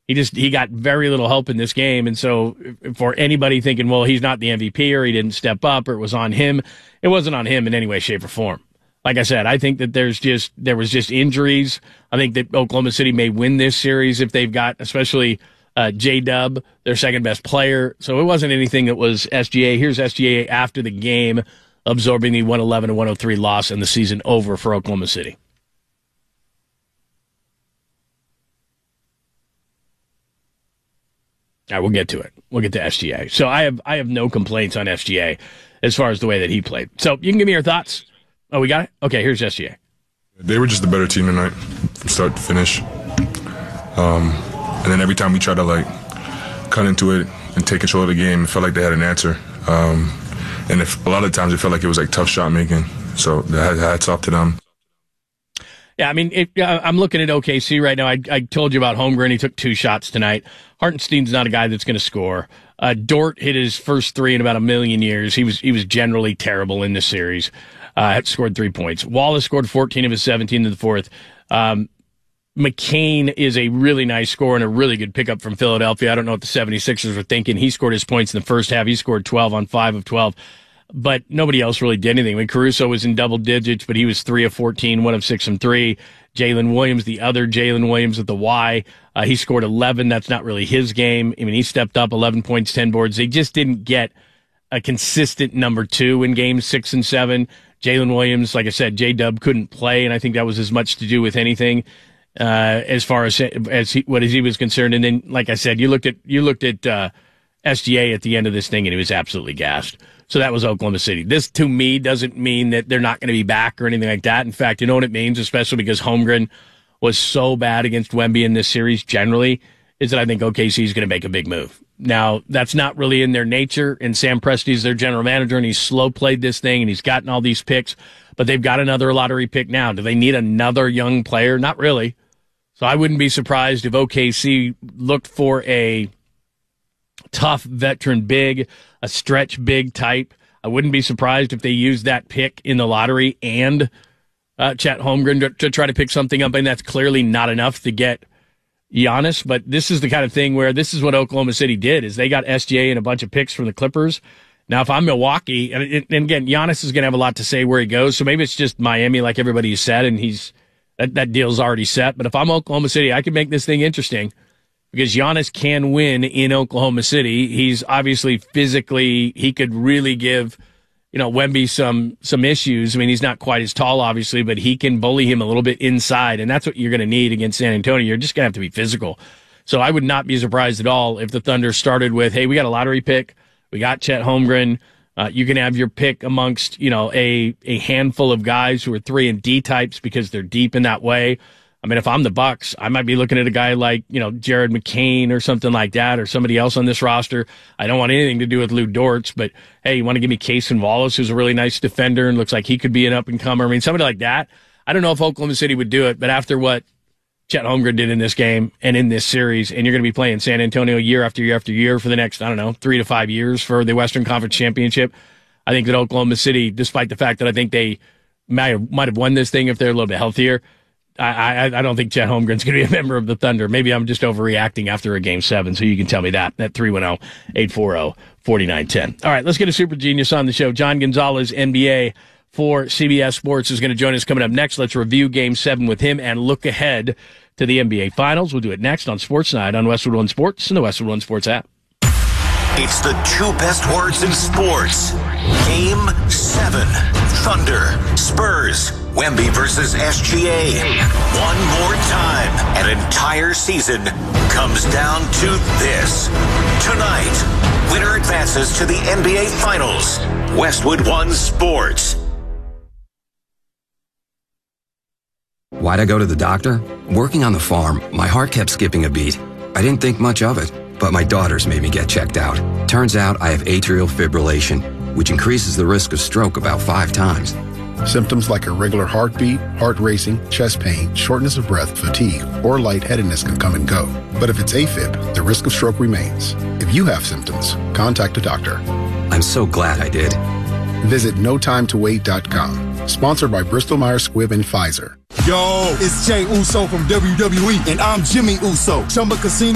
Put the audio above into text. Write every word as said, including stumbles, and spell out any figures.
He just he got very little help in this game. And so for anybody thinking, well, he's not the M V P or he didn't step up or it was on him, it wasn't on him in any way, shape, or form. Like I said, I think that there's just there was just injuries. I think that Oklahoma City may win this series if they've got, especially uh, J-Dub, their second best player. So it wasn't anything that was S G A. Here's S G A after the game, absorbing the one eleven to one oh three loss and the season over for Oklahoma City. All right, we'll get to it. We'll get to S G A. So I have I have no complaints on S G A as far as the way that he played. So you can give me your thoughts. Oh, we got it? Okay, here's S G A. They were just the better team tonight from start to finish. Um, and then every time we tried to, like, cut into it and take control of the game, it felt like they had an answer. Um, and if, a lot of times it felt like it was, like, tough shot making. So hats off to them. Yeah, I mean, it, I'm looking at O K C right now. I, I told you about Holmgren. He took two shots tonight. Hartenstein's not a guy that's going to score. Uh, Dort hit his first three in about a million years. He was he was generally terrible in this series. Uh, scored three points. Wallace scored fourteen of his seventeen in the fourth. Um, McCain is a really nice scorer and a really good pickup from Philadelphia. I don't know what the seventy-sixers were thinking. He scored his points in the first half. He scored twelve on five of twelve. But nobody else really did anything. I mean, Caruso was in double digits, but he was three of fourteen, one of six from three. Jalen Williams, the other Jalen Williams with the Y, uh, he scored eleven. That's not really his game. I mean, he stepped up eleven points, ten boards. They just didn't get a consistent number two in games six and seven. Jalen Williams, like I said, J-Dub couldn't play, and I think that was as much to do with anything uh, as far as as he, what as he was concerned. And then, like I said, you looked at you looked at uh, S G A at the end of this thing, and he was absolutely gassed. So that was Oklahoma City. This, to me, doesn't mean that they're not going to be back or anything like that. In fact, you know what it means, especially because Holmgren was so bad against Wemby in this series generally, is that I think O K C is going to make a big move. Now, that's not really in their nature, and Sam Presti's their general manager, and he's slow-played this thing, and he's gotten all these picks, but they've got another lottery pick now. Do they need another young player? Not really. So I wouldn't be surprised if O K C looked for a tough veteran big, a stretch big type. I wouldn't be surprised if they used that pick in the lottery and uh, Chet Holmgren to, to try to pick something up, and that's clearly not enough to get Giannis. But this is the kind of thing where this is what Oklahoma City did, is they got S G A and a bunch of picks from the Clippers. Now, if I'm Milwaukee, and, and again, Giannis is going to have a lot to say where he goes, so maybe it's just Miami, like everybody said, and he's that, that deal's already set. But if I'm Oklahoma City, I could make this thing interesting, because Giannis can win in Oklahoma City. He's obviously physically, he could really give, you know, Wemby some some issues. I mean, he's not quite as tall, obviously, but he can bully him a little bit inside, and that's what you're going to need against San Antonio. You're just going to have to be physical. So I would not be surprised at all if the Thunder started with, hey, we got a lottery pick, we got Chet Holmgren. Uh, you can have your pick amongst, you know, a, a handful of guys who are three and D types because they're deep in that way. I mean, if I'm the Bucks, I might be looking at a guy like, you know, Jared McCain or something like that, or somebody else on this roster. I don't want anything to do with Lou Dortz, but hey, you want to give me Cason Wallace, who's a really nice defender and looks like he could be an up-and-comer. I mean, somebody like that. I don't know if Oklahoma City would do it, but after what Chet Holmgren did in this game and in this series, and you're going to be playing San Antonio year after year after year for the next, I don't know, three to five years for the Western Conference Championship, I think that Oklahoma City, despite the fact that I think they might have, might have won this thing if they're a little bit healthier, I, I, I don't think Chet Holmgren's going to be a member of the Thunder. Maybe I'm just overreacting after a game seven, so you can tell me that at three one zero, eight four zero, four nine one zero. All right, let's get a super genius on the show. John Gonzalez, N B A for C B S Sports, is going to join us coming up next. Let's review game seven with him and look ahead to the N B A Finals. We'll do it next on Sports Night on Westwood One Sports and the Westwood One Sports app. It's the two best words in sports. Game seven. Thunder, Spurs, Wemby versus S G A. One more time. An entire season comes down to this. Tonight, winner advances to the N B A Finals. Westwood One Sports. Why'd I go to the doctor? Working on the farm, my heart kept skipping a beat. I didn't think much of it, but my daughters made me get checked out. Turns out I have atrial fibrillation, which increases the risk of stroke about five times. Symptoms like irregular heartbeat, heart racing, chest pain, shortness of breath, fatigue, or lightheadedness can come and go. But if it's AFib, the risk of stroke remains. If you have symptoms, contact a doctor. I'm so glad I did. Visit no time to wait dot com. Sponsored by Bristol Myers Squibb and Pfizer. Yo, it's Jay Uso from W W E, and I'm Jimmy Uso. Chumba Casino.